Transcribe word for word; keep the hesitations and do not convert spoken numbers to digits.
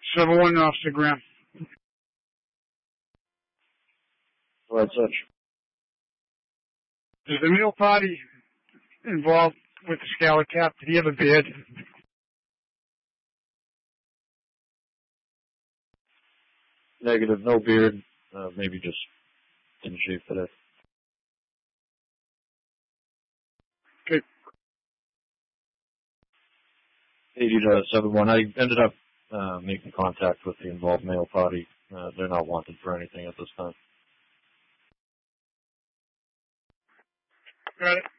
seven one, Officer Graham. Right, such. Is the male party involved with the Scarlet Cap? Did he have a beard? Negative, no beard. Uh, maybe just didn't shave today. Okay. eighty to seven one. I ended up uh, making contact with the involved male party. Uh, they're not wanted for anything at this time. Got it.